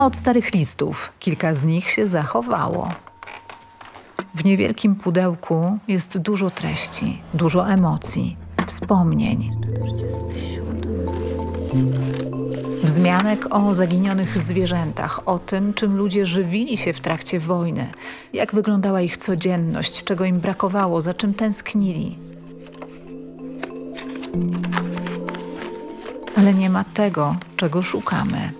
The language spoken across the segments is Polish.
Od starych listów kilka z nich się zachowało. W niewielkim pudełku jest dużo treści, dużo emocji, wspomnień. Wzmianek o zaginionych zwierzętach, o tym, czym ludzie żywili się w trakcie wojny, jak wyglądała ich codzienność, czego im brakowało, za czym tęsknili. Ale nie ma tego, czego szukamy.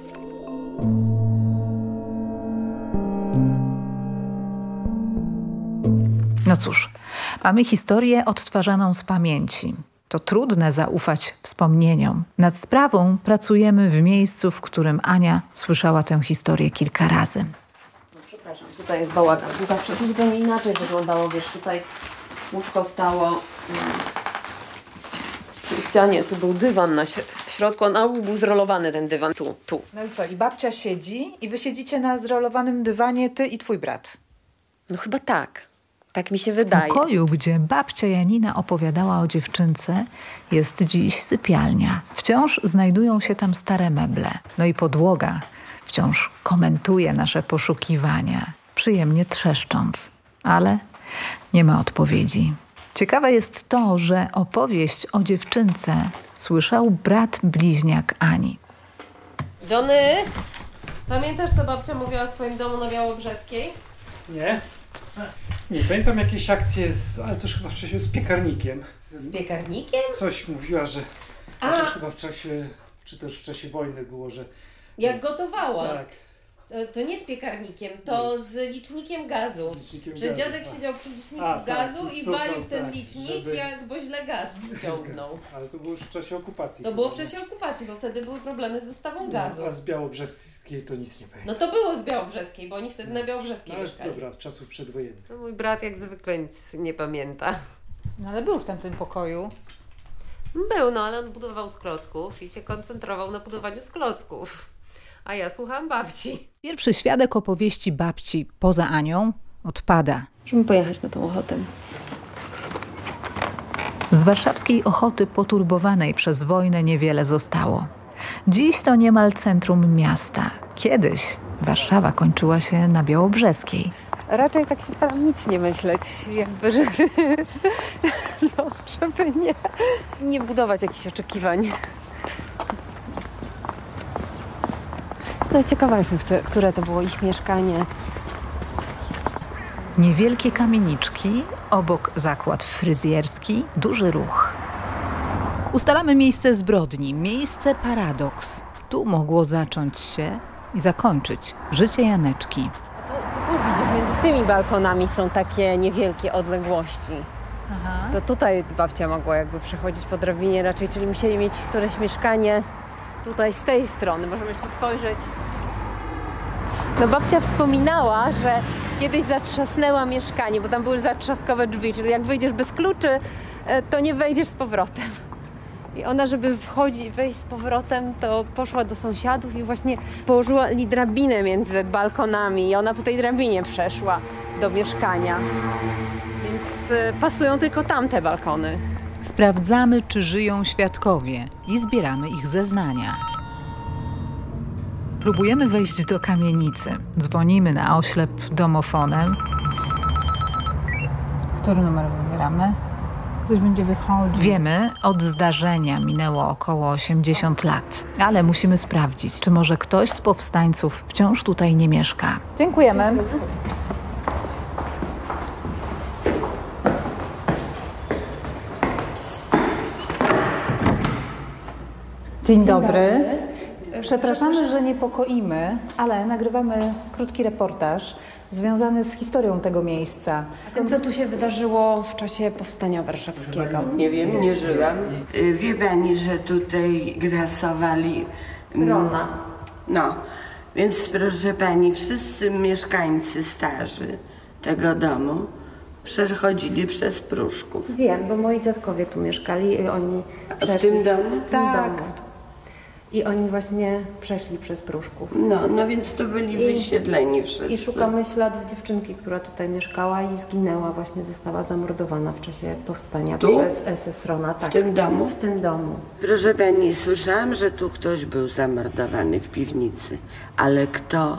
No cóż, mamy historię odtwarzaną z pamięci. To trudne zaufać wspomnieniom. Nad sprawą pracujemy w miejscu, w którym Ania słyszała tę historię kilka razy. No, przepraszam, tutaj jest bałagan. Tu zawsze to zupełnie inaczej wyglądało. Wiesz, tutaj łóżko stało przy ścianie, tu był dywan na środku, a na ogół był zrolowany ten dywan. Tu. No i co? I babcia siedzi i wy siedzicie na zrolowanym dywanie, ty i twój brat. No chyba tak. Tak mi się wydaje. W pokoju, gdzie babcia Janina opowiadała o dziewczynce, jest dziś sypialnia. Wciąż znajdują się tam stare meble. No i podłoga wciąż komentuje nasze poszukiwania, przyjemnie trzeszcząc. Ale nie ma odpowiedzi. Ciekawe jest to, że opowieść o dziewczynce słyszał brat bliźniak Ani. Johnny, pamiętasz, co babcia mówiła o swoim domu na Białobrzeskiej? Nie. Nie, pamiętam jakieś akcje, ale to już chyba wcześniej z piekarnikiem. Z piekarnikiem? Coś mówiła, że chociaż chyba w czasie, czy też w czasie wojny było, że... Jak gotowała. Tak. To nie z piekarnikiem, to z licznikiem gazu. Że dziadek siedział przy liczniku gazu i walił w ten licznik, bo źle gaz ciągnął. Ale to było już w czasie okupacji. To było w czasie okupacji, bo wtedy były problemy z dostawą gazu. A z Białobrzeskiej to nic nie pamiętam. No to było z Białobrzeskiej, bo oni wtedy na Białobrzeskiej mieszkali. Dobra, z czasów przedwojennych. No mój brat jak zwykle nic nie pamięta. No ale był w tamtym pokoju. Był, ale on budował z klocków i się koncentrował na budowaniu z klocków. A ja słuchałam babci. Pierwszy świadek opowieści babci poza Anią odpada. Możemy pojechać na tą ochotę. Z warszawskiej Ochoty poturbowanej przez wojnę niewiele zostało. Dziś to niemal centrum miasta. Kiedyś Warszawa kończyła się na Białobrzeskiej. Raczej tak się staram nic nie myśleć, jakby żeby nie budować jakichś oczekiwań. No ciekawa jestem, które to było ich mieszkanie. Niewielkie kamieniczki, obok zakład fryzjerski, duży ruch. Ustalamy miejsce zbrodni, miejsce paradoks. Tu mogło zacząć się i zakończyć życie Janeczki. Tu widzisz, między tymi balkonami są takie niewielkie odległości. Aha. To tutaj babcia mogła jakby przechodzić po drabinie raczej, czyli musieli mieć któreś mieszkanie tutaj z tej strony. Możemy jeszcze spojrzeć. No babcia wspominała, że kiedyś zatrzasnęła mieszkanie, bo tam były zatrzaskowe drzwi, czyli jak wyjdziesz bez kluczy, to nie wejdziesz z powrotem. I ona, żeby wejść z powrotem, to poszła do sąsiadów i właśnie położyła drabinę między balkonami i ona po tej drabinie przeszła do mieszkania. Więc pasują tylko tamte balkony. Sprawdzamy, czy żyją świadkowie i zbieramy ich zeznania. Próbujemy wejść do kamienicy. Dzwonimy na oślep domofonem. Który numer wybieramy? Ktoś będzie wychodził. Wiemy, od zdarzenia minęło około 80 lat. Ale musimy sprawdzić, czy może ktoś z powstańców wciąż tutaj nie mieszka. Dziękujemy. Dzień dobry. Przepraszamy, że niepokoimy, ale nagrywamy krótki reportaż związany z historią tego miejsca. Z tym, co tu się wydarzyło w czasie Powstania Warszawskiego. Nie wiem, nie żyłam. Wie pani, że tutaj grasowali... Rona. No, więc proszę pani, wszyscy mieszkańcy starzy tego domu przechodzili przez Pruszków. Wiem, bo moi dziadkowie tu mieszkali i oni przeszli. W tym domu? W tym domu. I oni właśnie przeszli przez Pruszków. No więc to byli wysiedleni wszyscy. I szukamy śladów dziewczynki, która tutaj mieszkała i zginęła, właśnie została zamordowana w czasie powstania przez SS Rona. Tak. W tym domu? W tym domu. Proszę pani, słyszałam, że tu ktoś był zamordowany w piwnicy, ale kto?